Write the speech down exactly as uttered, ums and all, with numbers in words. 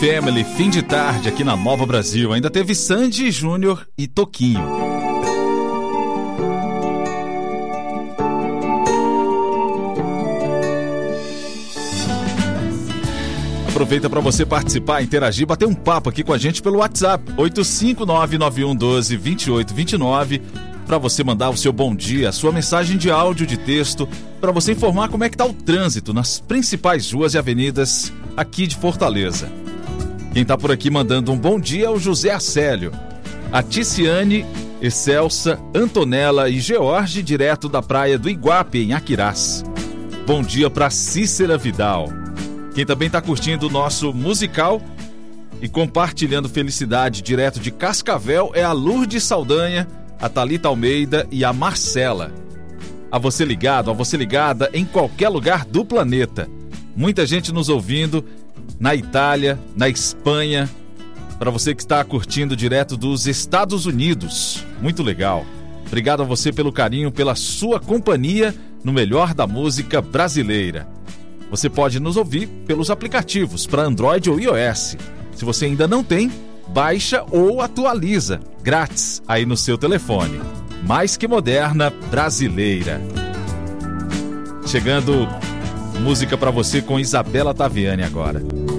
Family, fim de tarde aqui na Nova Brasil. Ainda teve Sandy Júnior e Toquinho. Aproveita para você participar, interagir, bater um papo aqui com a gente pelo WhatsApp oito cinco nove nove um um dois dois oito dois nove, para você mandar o seu bom dia, a sua mensagem de áudio, de texto, para você informar como é que tá o trânsito nas principais ruas e avenidas aqui de Fortaleza. Quem tá por aqui mandando um bom dia é o José Acélio, a Ticiane, Excelsa, Antonella e George, direto da praia do Iguape, em Aquirás. Bom dia para Cícera Vidal. Quem também está curtindo o nosso musical e compartilhando felicidade direto de Cascavel é a Lourdes Saldanha, a Thalita Almeida e a Marcela. A você ligado, a você ligada em qualquer lugar do planeta. Muita gente nos ouvindo na Itália, na Espanha. Para você que está curtindo direto dos Estados Unidos. Muito legal. Obrigado a você pelo carinho, pela sua companhia no melhor da música brasileira. Você pode nos ouvir pelos aplicativos para Android ou iOS. Se você ainda não tem, baixa ou atualiza, grátis, aí no seu telefone. Mais que moderna, brasileira. Chegando música para você com Isabela Taviani agora.